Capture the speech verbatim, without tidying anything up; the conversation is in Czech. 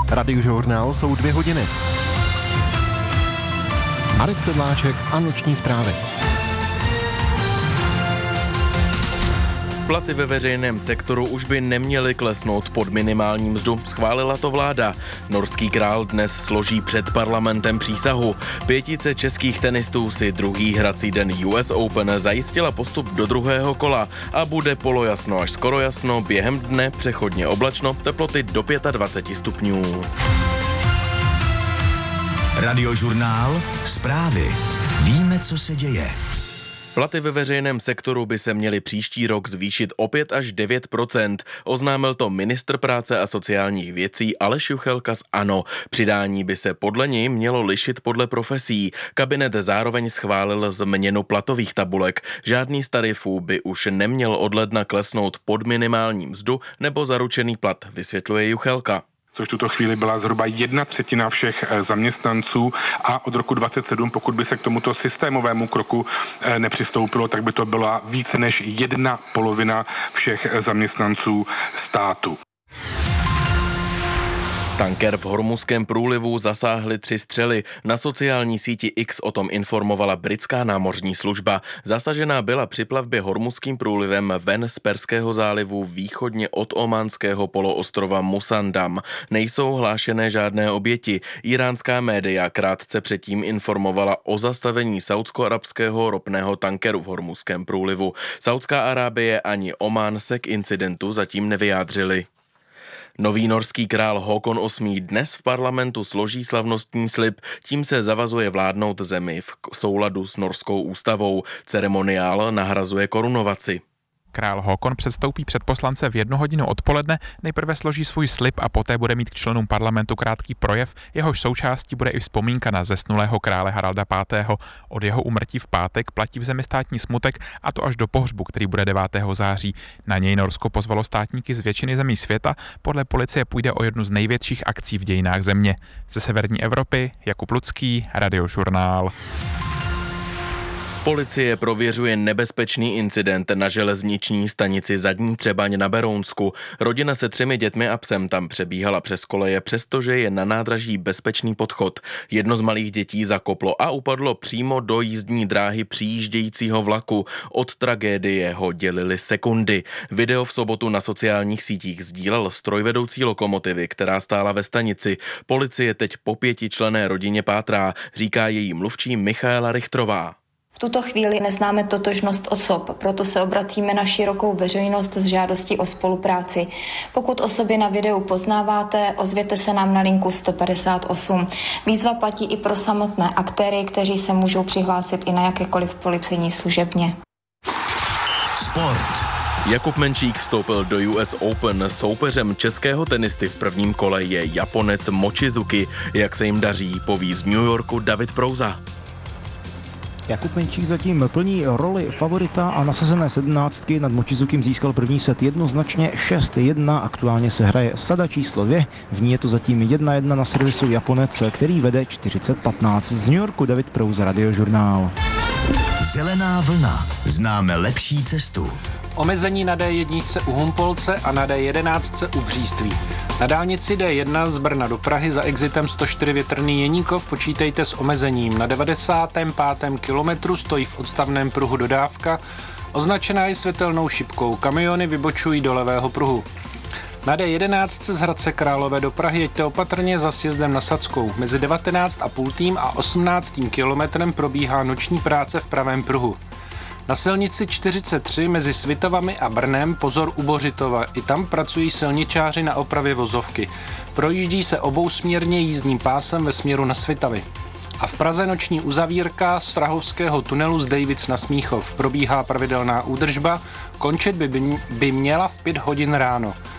Radiožurnál jsou dvě hodiny. Marek Sedláček a noční zprávy. Platy ve veřejném sektoru už by neměly klesnout pod minimální mzdu, schválila to vláda. Norský král dnes složí před parlamentem přísahu. Pětice českých tenistů si druhý hrací den U S Open zajistila postup do druhého kola a bude polojasno až skoro jasno, během dne přechodně oblačno, teploty do dvacet pět stupňů. Radiožurnál, zprávy. Víme, co se děje. Platy ve veřejném sektoru by se měly příští rok zvýšit o pět až devět procent. Oznámil to ministr práce a sociálních věcí Aleš Juchelka z ANO. Přidání by se podle něj mělo lišit podle profesí. Kabinet zároveň schválil změnu platových tabulek. Žádný z tarifů by už neměl od ledna klesnout pod minimální mzdu nebo zaručený plat, vysvětluje Juchelka. Což v tuto chvíli byla zhruba jedna třetina všech zaměstnanců a od roku dvacet sedm, pokud by se k tomuto systémovému kroku nepřistoupilo, tak by to byla více než jedna polovina všech zaměstnanců státu. Tanker v Hormuzském průlivu zasáhly tři střely. Na sociální síti X o tom informovala britská námořní služba. Zasažená byla při plavbě Hormuzským průlivem ven z Perského zálivu východně od ománského poloostrova Musandam. Nejsou hlášené žádné oběti. Iránská média krátce předtím informovala o zastavení saúdsko-arabského ropného tankeru v Hormuzském průlivu. Saudská Arábie ani Omán se k incidentu zatím nevyjádřili. Nový norský král Håkon osmý dnes v parlamentu složí slavnostní slib, tím se zavazuje vládnout zemi v souladu s norskou ústavou. Ceremoniál nahrazuje korunovaci. Král Håkon předstoupí před poslance v jednu hodinu odpoledne, nejprve složí svůj slib a poté bude mít k členům parlamentu krátký projev, jehož součástí bude i vzpomínka na zesnulého krále Haralda pátého. Od jeho úmrtí v pátek platí v zemi státní smutek, a to až do pohřbu, který bude devátého září. Na něj Norsko pozvalo státníky z většiny zemí světa, podle policie půjde o jednu z největších akcí v dějinách země. Ze severní Evropy Jakub Lucký, Radiožurnál. Policie prověřuje nebezpečný incident na železniční stanici Zadní Třebaň na Berounsku. Rodina se třemi dětmi a psem tam přebíhala přes koleje, přestože je na nádraží bezpečný podchod. Jedno z malých dětí zakoplo a upadlo přímo do jízdní dráhy přijíždějícího vlaku. Od tragédie ho dělily sekundy. Video v sobotu na sociálních sítích sdílel strojvedoucí lokomotivy, která stála ve stanici. Policie teď po pětičlenné rodině pátrá, říká její mluvčí Michaela Richtrová. V tuto chvíli neznáme totožnost osob, proto se obracíme na širokou veřejnost s žádostí o spolupráci. Pokud osoby na videu poznáváte, ozvěte se nám na linku sto padesát osm. Výzva platí i pro samotné aktéry, kteří se můžou přihlásit i na jakékoliv policejní služebně. Sport. Jakub Menšík vstoupil do U S Open. Soupeřem českého tenisty v prvním kole je Japonec Mochizuki. Jak se jim daří, poví z New Yorku David Prouza. Jakub Menšík zatím plní roli favorita a nasazené sedmnáctky nad Mochizukim získal první set jednoznačně šest jedna. Aktuálně se hraje sada číslo dvě. V ní je to zatím jedna jedna na servisu Japonec, který vede čtyřicet patnáct. Z New Yorku David Prouza, Radiožurnál. Zelená vlna. Známe lepší cestu. Omezení na D jedna u Humpolce a na D jedenáct u Bříství. Na dálnici D jedna z Brna do Prahy za exitem sto čtyři Větrný Jeníkov počítejte s omezením. Na devadesátém pátém kilometru stojí v odstavném pruhu dodávka, označená je světelnou šipkou. Kamiony vybočují do levého pruhu. Na D jedenáct z Hradce Králové do Prahy jeďte opatrně za sjezdem na Sadskou. Mezi devatenáct a půl a osmnáctým kilometrem probíhá noční práce v pravém pruhu. Na silnici čtyřicet tři mezi Svitavami a Brnem pozor u Bořitova. I tam pracují silničáři na opravě vozovky. Projíždí se obousměrně jízdním pásem ve směru na Svitavy. A v Praze noční uzavírka Strahovského tunelu z Dejvic na Smíchov. Probíhá pravidelná údržba, končit by, by měla v pět hodin ráno.